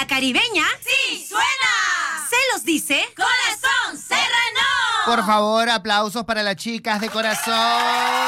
La Caribeña ¡Sí suena! se los dice ¡Corazón Serrano! Por favor, aplausos para las chicas de Corazón.